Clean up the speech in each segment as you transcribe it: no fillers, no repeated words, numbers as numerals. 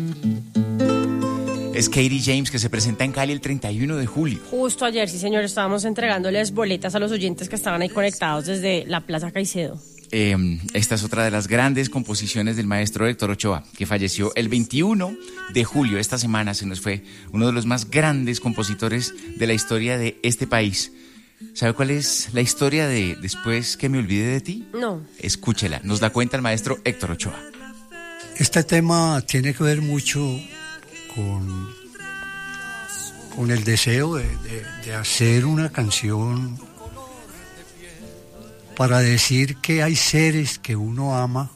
Es Katie James, que se presenta en Cali el 31 de julio. Justo ayer, sí señor, estábamos entregándoles boletas a los oyentes que estaban ahí conectados desde la Plaza Caicedo. Esta es otra de las grandes composiciones del maestro Héctor Ochoa, que falleció el 21 de julio. Esta semana se nos fue uno de los más grandes compositores de la historia de este país. ¿Sabe cuál es la historia de Después que me olvide de ti? No. Escúchela, nos la cuenta el maestro Héctor Ochoa. Este tema tiene que ver mucho con el deseo de hacer una canción para decir que hay seres que uno ama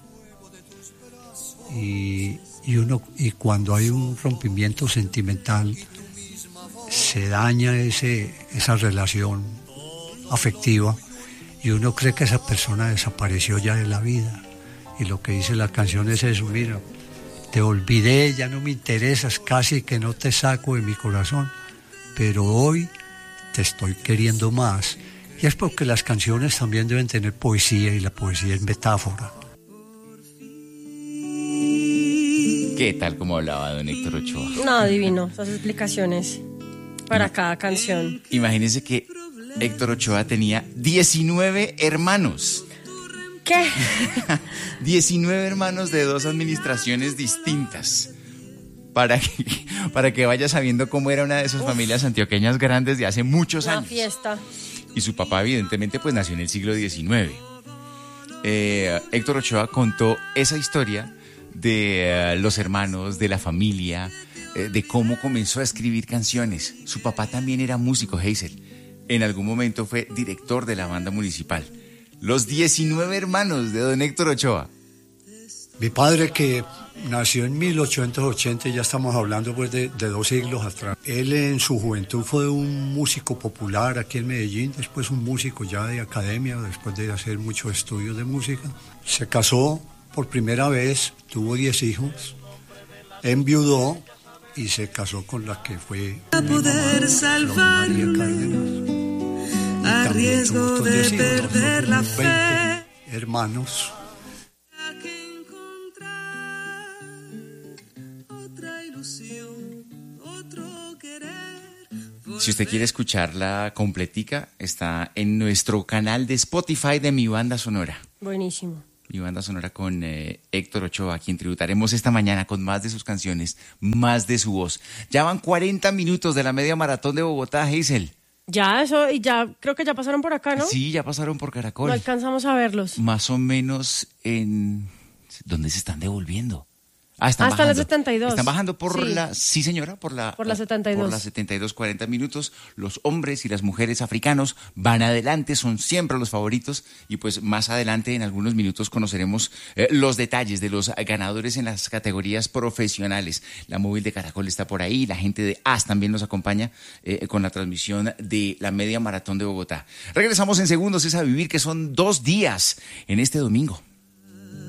y cuando hay un rompimiento sentimental se daña esa relación afectiva y uno cree que esa persona desapareció ya de la vida, y lo que dice la canción es eso: mira, te olvidé, ya no me interesas, casi que no te saco de mi corazón, pero hoy te estoy queriendo más. Y es porque las canciones también deben tener poesía, y la poesía es metáfora. ¿Qué tal como hablaba don Héctor Ochoa? No, divino, esas explicaciones para cada canción. Imagínense que Héctor Ochoa tenía 19 hermanos. ¿Qué? 19 hermanos de 2 administraciones distintas. Para que vaya sabiendo cómo era una de esas familias antioqueñas grandes de hace muchos años. Una fiesta. Y su papá, evidentemente, pues nació en el siglo XIX. Héctor Ochoa contó esa historia de los hermanos, de la familia, de cómo comenzó a escribir canciones. Su papá también era músico, Hazel. En algún momento fue director de la banda municipal. Los 19 hermanos de don Héctor Ochoa. Mi padre, que nació en 1880, ya estamos hablando pues de 2 siglos atrás. Él en su juventud fue un músico popular aquí en Medellín, después un músico ya de academia, después de hacer muchos estudios de música. Se casó por primera vez, tuvo 10 hijos, enviudó y se casó con la que fue a poder salvarme, a riesgo de perder la fe. Hermanos. Si usted quiere escucharla completica, está en nuestro canal de Spotify de Mi Banda Sonora. Buenísimo. Mi Banda Sonora con Héctor Ochoa, a quien tributaremos esta mañana con más de sus canciones, más de su voz. Ya van 40 minutos de la media maratón de Bogotá, Hazel. Ya eso, y ya creo que ya pasaron por acá, ¿no? Sí, ya pasaron por Caracol. No alcanzamos a verlos. Más o menos en... ¿Dónde se están devolviendo? Están hasta bajando. las 72. Están bajando por sí. Sí señora, por la 72. Por las 72, 40 minutos. Los hombres y las mujeres africanos van adelante, son siempre los favoritos, y pues más adelante en algunos minutos conoceremos los detalles de los ganadores en las categorías profesionales. La móvil de Caracol está por ahí, la gente de AS también nos acompaña con la transmisión de la media maratón de Bogotá. Regresamos en segundos, es a vivir, que son 2 días en este domingo.